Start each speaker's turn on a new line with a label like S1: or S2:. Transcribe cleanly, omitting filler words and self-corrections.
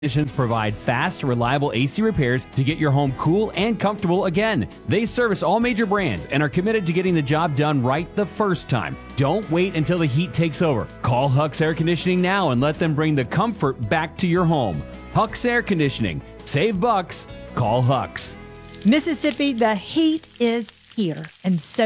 S1: Technicians provide fast, reliable AC repairs to get your home cool and comfortable again. They service all major brands and are committed to getting the job done right the first time. Don't wait until the heat takes over. Call Huck's Air Conditioning now and let them bring the comfort back to your home. Huck's Air Conditioning. Save bucks. Call Huck's.
S2: Mississippi, the heat is here, and so